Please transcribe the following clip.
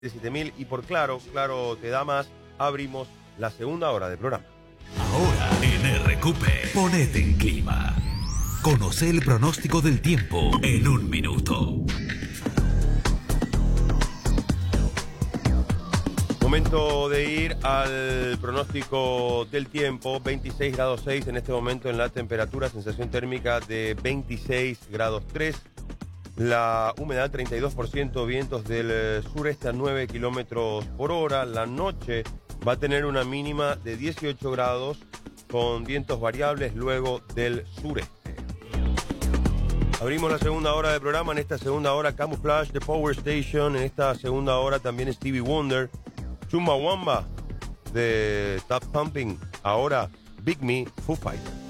7000 y por Claro te da más, abrimos la segunda hora del programa. Ahora en RQP, ponete en clima. Conoce el pronóstico del tiempo en un minuto. Momento de ir al pronóstico del tiempo. 26 grados 6 en este momento en la temperatura, sensación térmica de 26 grados 3. La humedad 32%, vientos del sureste a 9 kilómetros por hora. La noche va a tener una mínima de 18 grados con vientos variables luego del sureste. Abrimos la segunda hora del programa. En esta segunda hora, Camouflage de Power Station. En esta segunda hora también Stevie Wonder, Chumbawamba de Top Pumping. Ahora Big Me, Foo Fighters.